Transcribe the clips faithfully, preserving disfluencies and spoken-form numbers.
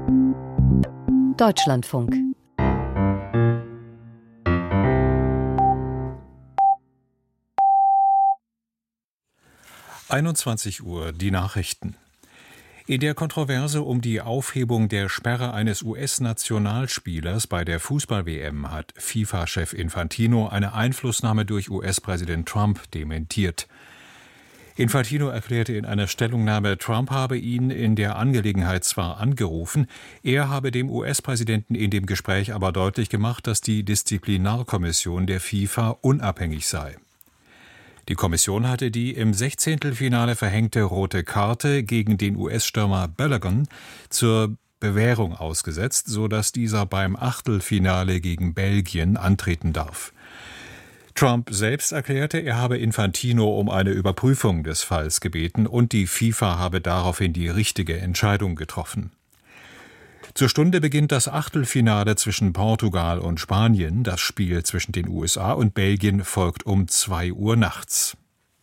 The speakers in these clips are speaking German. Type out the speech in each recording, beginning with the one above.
Deutschlandfunk. einundzwanzig Uhr, die Nachrichten. In der Kontroverse um die Aufhebung der Sperre eines U S-Nationalspielers bei der Fußball-W M hat FIFA-Chef Infantino eine Einflussnahme durch U S-Präsident Trump dementiert. Infantino erklärte in einer Stellungnahme, Trump habe ihn in der Angelegenheit zwar angerufen, er habe dem U S-Präsidenten in dem Gespräch aber deutlich gemacht, dass die Disziplinarkommission der FIFA unabhängig sei. Die Kommission hatte die im Sechzehntelfinale verhängte rote Karte gegen den U S-Stürmer Balogun zur Bewährung ausgesetzt, sodass dieser beim Achtelfinale gegen Belgien antreten darf. Trump selbst erklärte, er habe Infantino um eine Überprüfung des Falls gebeten und die FIFA habe daraufhin die richtige Entscheidung getroffen. Zur Stunde beginnt das Achtelfinale zwischen Portugal und Spanien. Das Spiel zwischen den U S A und Belgien folgt um zwei Uhr nachts.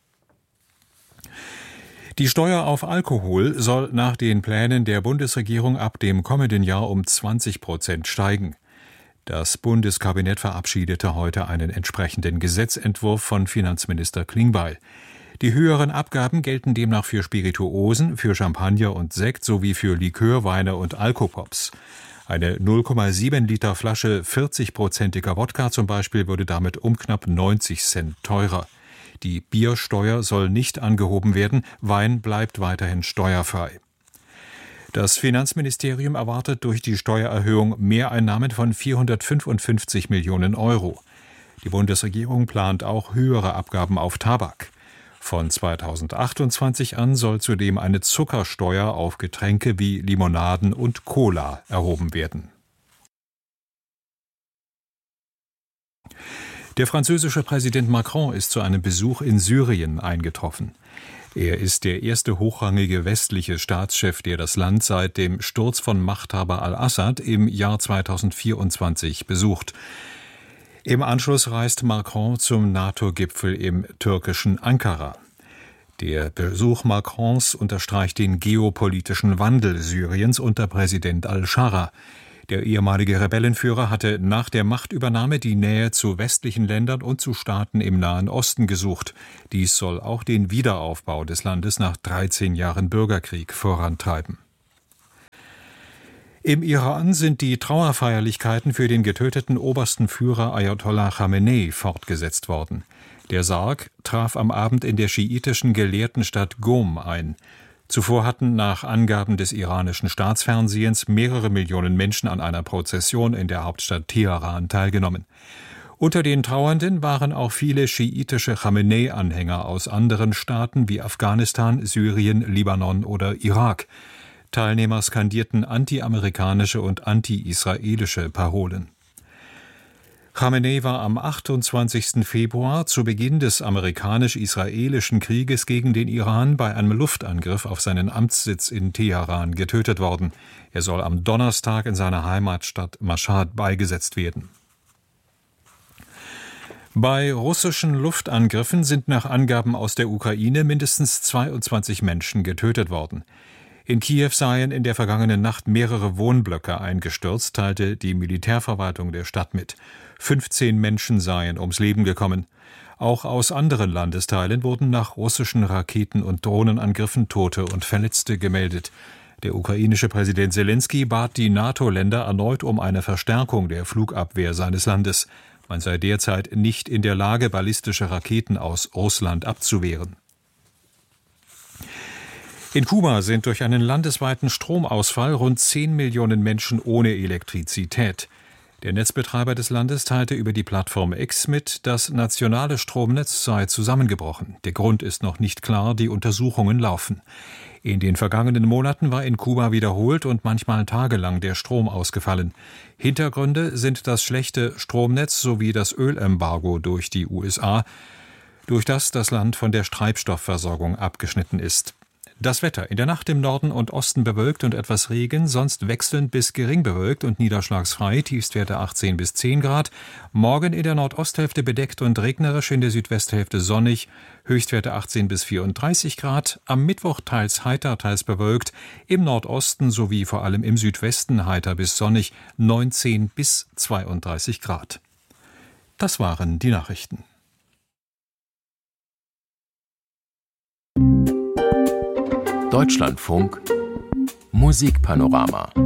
Die Steuer auf Alkohol soll nach den Plänen der Bundesregierung ab dem kommenden Jahr um zwanzig Prozent steigen. Das Bundeskabinett verabschiedete heute einen entsprechenden Gesetzentwurf von Finanzminister Klingbeil. Die höheren Abgaben gelten demnach für Spirituosen, für Champagner und Sekt sowie für Likörweine und Alkopops. Eine null Komma sieben Liter Flasche vierzig-prozentiger Wodka zum Beispiel würde damit um knapp neunzig Cent teurer. Die Biersteuer soll nicht angehoben werden, Wein bleibt weiterhin steuerfrei. Das Finanzministerium erwartet durch die Steuererhöhung Mehreinnahmen von vierhundertfünfundfünfzig Millionen Euro. Die Bundesregierung plant auch höhere Abgaben auf Tabak. Von zweitausendachtundzwanzig an soll zudem eine Zuckersteuer auf Getränke wie Limonaden und Cola erhoben werden. Der französische Präsident Macron ist zu einem Besuch in Syrien eingetroffen. Er ist der erste hochrangige westliche Staatschef, der das Land seit dem Sturz von Machthaber al-Assad im Jahr zweitausendvierundzwanzig besucht. Im Anschluss reist Macron zum NATO-Gipfel im türkischen Ankara. Der Besuch Macrons unterstreicht den geopolitischen Wandel Syriens unter Präsident al-Scharra. Der ehemalige Rebellenführer hatte nach der Machtübernahme die Nähe zu westlichen Ländern und zu Staaten im Nahen Osten gesucht. Dies soll auch den Wiederaufbau des Landes nach dreizehn Jahren Bürgerkrieg vorantreiben. Im Iran sind die Trauerfeierlichkeiten für den getöteten obersten Führer Ayatollah Khamenei fortgesetzt worden. Der Sarg traf am Abend in der schiitischen Gelehrtenstadt Qom ein. Zuvor hatten nach Angaben des iranischen Staatsfernsehens mehrere Millionen Menschen an einer Prozession in der Hauptstadt Teheran teilgenommen. Unter den Trauernden waren auch viele schiitische Khamenei-Anhänger aus anderen Staaten wie Afghanistan, Syrien, Libanon oder Irak. Teilnehmer skandierten anti-amerikanische und anti-israelische Parolen. Khamenei war am achtundzwanzigsten Februar zu Beginn des amerikanisch-israelischen Krieges gegen den Iran bei einem Luftangriff auf seinen Amtssitz in Teheran getötet worden. Er soll am Donnerstag in seiner Heimatstadt Mashhad beigesetzt werden. Bei russischen Luftangriffen sind nach Angaben aus der Ukraine mindestens zweiundzwanzig Menschen getötet worden. In Kiew seien in der vergangenen Nacht mehrere Wohnblöcke eingestürzt, teilte die Militärverwaltung der Stadt mit. fünfzehn Menschen seien ums Leben gekommen. Auch aus anderen Landesteilen wurden nach russischen Raketen- und Drohnenangriffen Tote und Verletzte gemeldet. Der ukrainische Präsident Selenskyj bat die NATO-Länder erneut um eine Verstärkung der Flugabwehr seines Landes. Man sei derzeit nicht in der Lage, ballistische Raketen aus Russland abzuwehren. In Kuba sind durch einen landesweiten Stromausfall rund zehn Millionen Menschen ohne Elektrizität. Der Netzbetreiber des Landes teilte über die Plattform X mit, das nationale Stromnetz sei zusammengebrochen. Der Grund ist noch nicht klar, die Untersuchungen laufen. In den vergangenen Monaten war in Kuba wiederholt und manchmal tagelang der Strom ausgefallen. Hintergründe sind das schlechte Stromnetz sowie das Ölembargo durch die U S A, durch das das Land von der Treibstoffversorgung abgeschnitten ist. Das Wetter: In der Nacht im Norden und Osten bewölkt und etwas Regen, sonst wechselnd bis gering bewölkt und niederschlagsfrei, Tiefstwerte achtzehn bis zehn Grad. Morgen in der Nordosthälfte bedeckt und regnerisch, in der Südwesthälfte sonnig, Höchstwerte achtzehn bis vierunddreißig Grad. Am Mittwoch teils heiter, teils bewölkt, im Nordosten sowie vor allem im Südwesten heiter bis sonnig, neunzehn bis zweiunddreißig Grad. Das waren die Nachrichten. Deutschlandfunk Musikpanorama.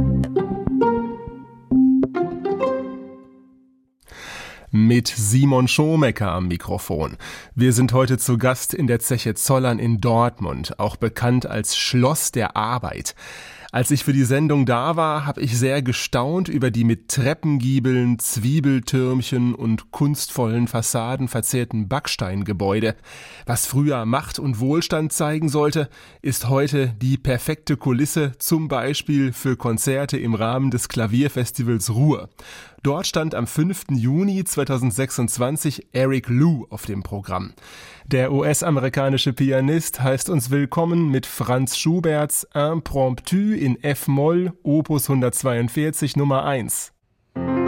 Mit Simon Schomecker am Mikrofon. Wir sind heute zu Gast in der Zeche Zollern in Dortmund, auch bekannt als Schloss der Arbeit. Als ich für die Sendung da war, habe ich sehr gestaunt über die mit Treppengiebeln, Zwiebeltürmchen und kunstvollen Fassaden verzierten Backsteingebäude. Was früher Macht und Wohlstand zeigen sollte, ist heute die perfekte Kulisse, zum Beispiel für Konzerte im Rahmen des Klavierfestivals Ruhr. Dort stand am fünften Juni zweitausendsechsundzwanzig Eric Liu auf dem Programm. Der U S-amerikanische Pianist heißt uns willkommen mit Franz Schuberts Impromptu in F-Moll, Opus hundertzweiundvierzig Nummer eins.